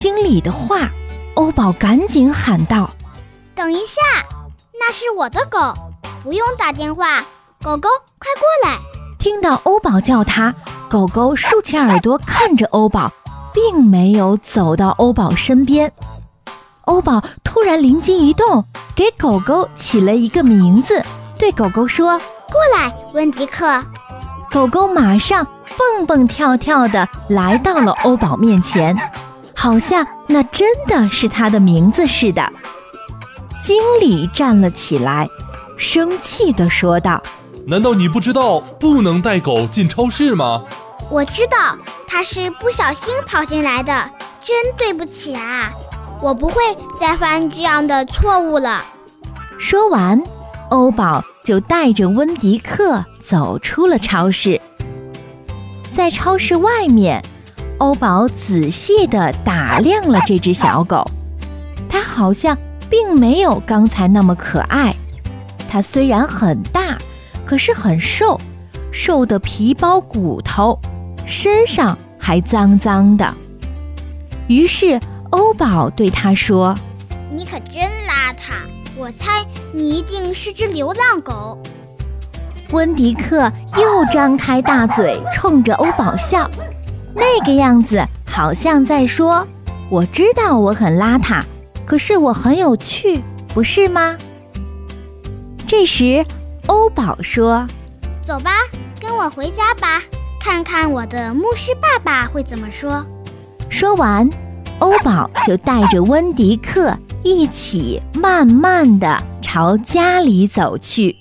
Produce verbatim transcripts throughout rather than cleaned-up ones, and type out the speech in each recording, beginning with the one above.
经理的话，欧宝赶紧喊道： 等一下，那是我的狗，不用打电话，狗狗快过来。 听到欧宝叫他，狗狗竖起耳朵看着欧宝，并没有走到欧宝身边。欧宝突然灵机一动，给狗狗起了一个名字，对狗狗说： 过来，温迪克。 狗狗马上蹦蹦跳跳地来到了欧宝面前，好像那真的是他的名字似的。经理站了起来，生气地说道： 难道你不知道不能带狗进超市吗？ 我知道，他是不小心跑进来的，真对不起啊，我不会再犯这样的错误了。 说完，欧宝就带着温迪克走出了超市。在超市外面，欧宝仔细地打量了这只小狗，它好像并没有刚才那么可爱。它虽然很大，可是很瘦，瘦得皮包骨头，身上还脏脏的。于是欧宝对他说： 你可真邋遢，我猜你一定是只流浪狗。 温迪克又张开大嘴冲着欧宝笑，那个样子好像在说：我知道我很邋遢，可是我很有趣，不是吗？这时欧宝说： 走吧，跟我回家吧，看看我的牧师爸爸会怎么说。 说完，欧宝就带着温迪克一起慢慢地朝家里走去。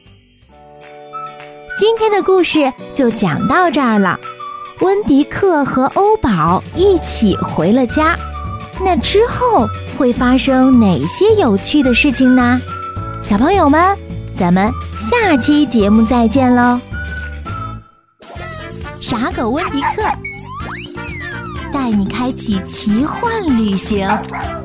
今天的故事就讲到这儿了。温迪克和欧宝一起回了家，那之后会发生哪些有趣的事情呢？小朋友们，咱们下期节目再见喽！傻狗温迪克带你开启奇幻旅行。